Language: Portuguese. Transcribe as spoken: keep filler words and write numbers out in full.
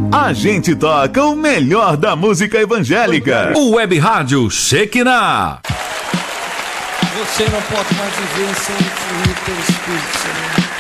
A gente toca o melhor da música evangélica. O Web Rádio Shekinah. Eu sei, não posso mais viver sem o fluir pelo Espírito Santo.